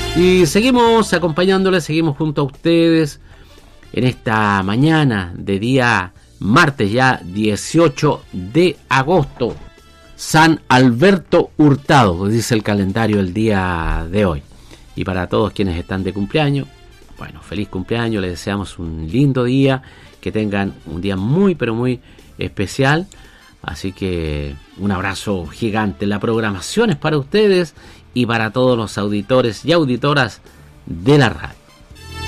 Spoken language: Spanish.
Y seguimos acompañándoles, seguimos junto a ustedes en esta mañana de día martes ya 18 de agosto. San Alberto Hurtado, dice el calendario el día de hoy. Y para todos quienes están de cumpleaños, bueno, feliz cumpleaños, les deseamos un lindo día, que tengan un día muy pero muy especial. Así que un abrazo gigante. La programación es para ustedes y para todos los auditores y auditoras de la radio.